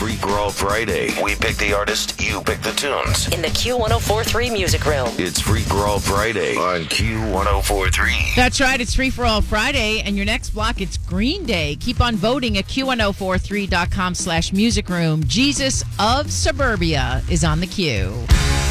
Free for All Friday. We pick the artist, you pick the tunes. In the Q1043 Music Room. It's Free for All Friday on Q1043. That's right. It's Free for All Friday. And your next block, it's Green Day. Keep on voting at Q1043.com/music room. Jesus of Suburbia is on the queue.